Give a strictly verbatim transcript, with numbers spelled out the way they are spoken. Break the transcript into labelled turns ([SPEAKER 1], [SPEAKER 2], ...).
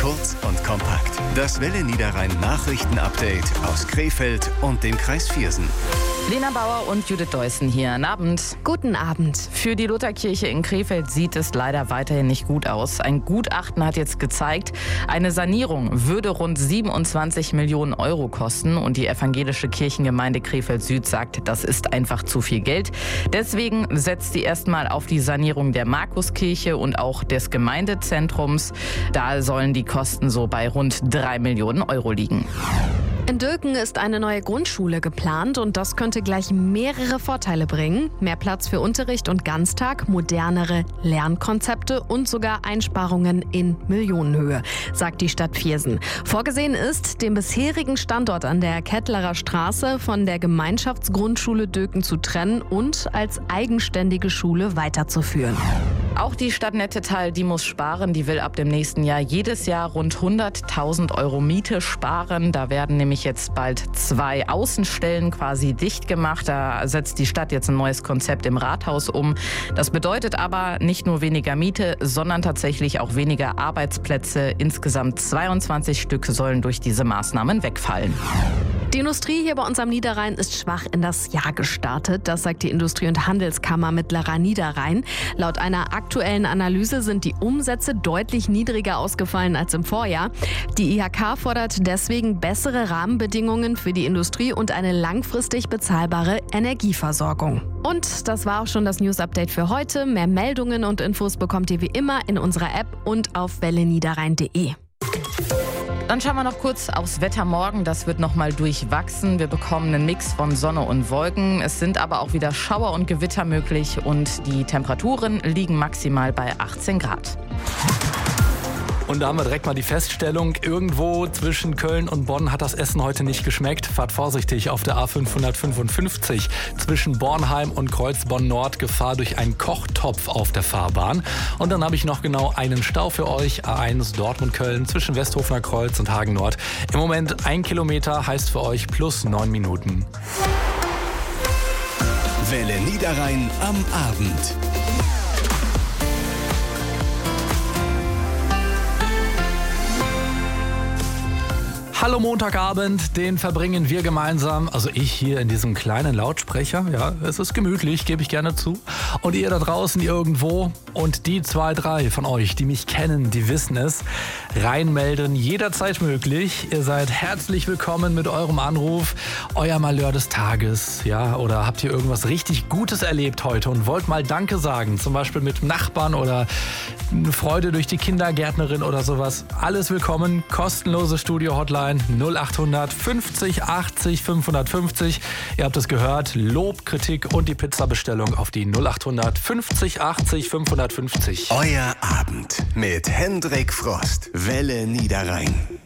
[SPEAKER 1] Kurz und kompakt. Das Welle Niederrhein Nachrichten-Update aus Krefeld und dem Kreis Viersen.
[SPEAKER 2] Lena Bauer und Judith Deussen hier. Guten Abend.
[SPEAKER 3] Guten Abend.
[SPEAKER 2] Für die Lutherkirche in Krefeld sieht es leider weiterhin nicht gut aus. Ein Gutachten hat jetzt gezeigt, eine Sanierung würde rund siebenundzwanzig Millionen Euro kosten. Und die evangelische Kirchengemeinde Krefeld Süd sagt, das ist einfach zu viel Geld. Deswegen setzt sie erstmal auf die Sanierung der Markuskirche und auch des Gemeindezentrums. Da sollen die Kosten so bei rund drei Millionen Euro liegen.
[SPEAKER 3] In Dülken ist eine neue Grundschule geplant und das könnte gleich mehrere Vorteile bringen. Mehr Platz für Unterricht und Ganztag, modernere Lernkonzepte und sogar Einsparungen in Millionenhöhe, sagt die Stadt Viersen. Vorgesehen ist, den bisherigen Standort an der Kettlerer Straße von der Gemeinschaftsgrundschule Dülken zu trennen und als eigenständige Schule weiterzuführen.
[SPEAKER 2] Auch die Stadt Nettetal, die muss sparen. Die will ab dem nächsten Jahr jedes Jahr rund hunderttausend Euro Miete sparen. Da werden nämlich jetzt bald zwei Außenstellen quasi dicht gemacht. Da setzt die Stadt jetzt ein neues Konzept im Rathaus um. Das bedeutet aber nicht nur weniger Miete, sondern tatsächlich auch weniger Arbeitsplätze. Insgesamt zweiundzwanzig Stück sollen durch diese Maßnahmen wegfallen.
[SPEAKER 3] Die Industrie hier bei uns am Niederrhein ist schwach in das Jahr gestartet. Das sagt die Industrie- und Handelskammer Mittlerer Niederrhein. Laut einer aktuellen Analyse sind die Umsätze deutlich niedriger ausgefallen als im Vorjahr. Die I H K fordert deswegen bessere Rahmenbedingungen für die Industrie und eine langfristig bezahlbare Energieversorgung. Und das war auch schon das News-Update für heute. Mehr Meldungen und Infos bekommt ihr wie immer in unserer App und auf welle niederrhein punkt de.
[SPEAKER 2] Dann schauen wir noch kurz aufs Wetter morgen. Das wird noch mal durchwachsen. Wir bekommen einen Mix von Sonne und Wolken. Es sind aber auch wieder Schauer und Gewitter möglich und die Temperaturen liegen maximal bei achtzehn Grad.
[SPEAKER 4] Und da haben wir direkt mal die Feststellung, irgendwo zwischen Köln und Bonn hat das Essen heute nicht geschmeckt. Fahrt vorsichtig auf der A fünfhundertfünfundfünfzig zwischen Bornheim und Kreuzbonn-Nord. Gefahr durch einen Kochtopf auf der Fahrbahn. Und dann habe ich noch genau einen Stau für euch. A eins Dortmund-Köln zwischen Westhofener Kreuz und Hagen-Nord. Im Moment ein Kilometer heißt für euch plus neun Minuten.
[SPEAKER 1] Welle Niederrhein am Abend.
[SPEAKER 4] Hallo Montagabend, den verbringen wir gemeinsam, also ich hier in diesem kleinen Lautsprecher, ja, es ist gemütlich, gebe ich gerne zu. Und ihr da draußen irgendwo und die zwei, drei von euch, die mich kennen, die wissen es, reinmelden, jederzeit möglich. Ihr seid herzlich willkommen mit eurem Anruf, euer Malheur des Tages, ja, oder habt ihr irgendwas richtig Gutes erlebt heute und wollt mal Danke sagen, zum Beispiel mit Nachbarn oder eine Freude durch die Kindergärtnerin oder sowas. Alles willkommen, kostenlose Studio-Hotline null acht fünfzig achtzig fünfhundertfünfzig. Ihr habt es gehört, Lob, Kritik und die Pizzabestellung auf die null acht fünfzig achtzig fünfhundertfünfzig.
[SPEAKER 1] Euer Abend mit Hendrik Frost. Welle Niederrhein.